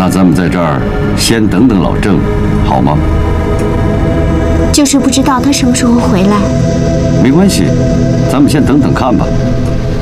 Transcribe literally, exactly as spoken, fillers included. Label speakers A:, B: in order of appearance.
A: 那咱们在这儿先等等老郑，好吗？
B: 就是不知道他什么时候回来。
A: 没关系，咱们先等等看吧。